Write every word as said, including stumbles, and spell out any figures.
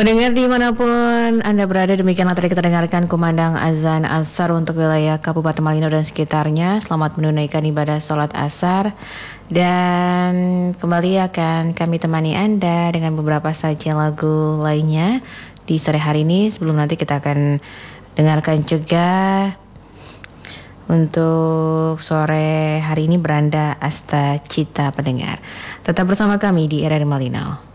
Pendengar dimanapun Anda berada, demikianlah tadi kita dengarkan kumandang azan asar untuk wilayah Kabupaten Malino dan sekitarnya. Selamat menunaikan ibadah sholat asar. Dan kembali akan kami temani Anda dengan beberapa saja lagu lainnya di sore hari ini. Sebelum nanti kita akan dengarkan juga untuk sore hari ini Beranda Asta Cita pendengar. Tetap bersama kami di R R I Malino.